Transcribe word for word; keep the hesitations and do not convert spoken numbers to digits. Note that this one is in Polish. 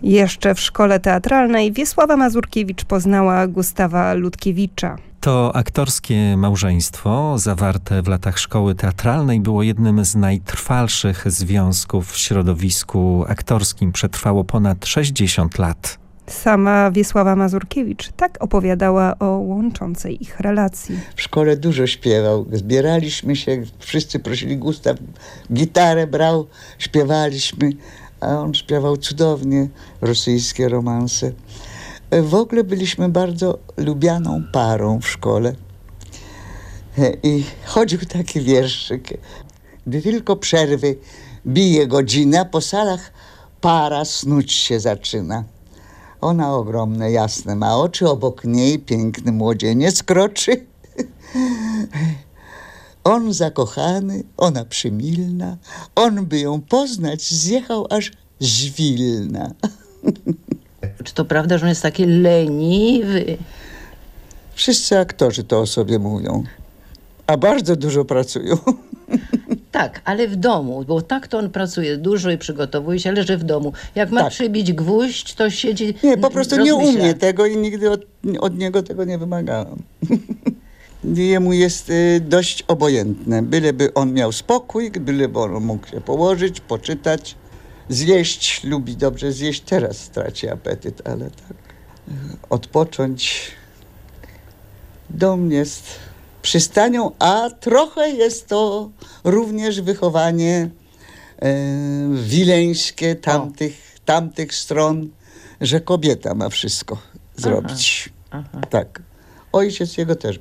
Jeszcze w szkole teatralnej Wiesława Mazurkiewicz poznała Gustawa Ludkiewicza. To aktorskie małżeństwo, zawarte w latach szkoły teatralnej, było jednym z najtrwalszych związków w środowisku aktorskim. Przetrwało ponad sześćdziesiąt lat. Sama Wiesława Mazurkiewicz tak opowiadała o łączącej ich relacji. W szkole dużo śpiewał. Zbieraliśmy się, wszyscy prosili, Gustaw gitarę brał, śpiewaliśmy, a on śpiewał cudownie rosyjskie romanse. W ogóle byliśmy bardzo lubianą parą w szkole. I chodził taki wierszyk. Gdy tylko przerwy bije godzina, po salach para snuć się zaczyna. Ona ogromne, jasne ma oczy, obok niej piękny młodzieniec kroczy. On zakochany, ona przymilna, on by ją poznać zjechał aż z Wilna. Czy to prawda, że on jest taki leniwy? Wszyscy aktorzy to o sobie mówią, a bardzo dużo pracują. Tak, ale w domu, bo tak to on pracuje dużo i przygotowuje się, ale że w domu. Jak ma Tak. przybić gwóźdź, to siedzi. Nie, po prostu nie rozmyśla. umie tego i nigdy od, od niego tego nie wymagałam. Jemu jest y, dość obojętne. Byleby on miał spokój, byleby on mógł się położyć, poczytać, zjeść. Lubi dobrze zjeść. Teraz straci apetyt, ale tak. y, Odpocząć. Dom jest przystanią, a trochę jest to również wychowanie y, wileńskie tamtych, tamtych stron, że kobieta ma wszystko zrobić. Aha. Tak. Ojciec jego też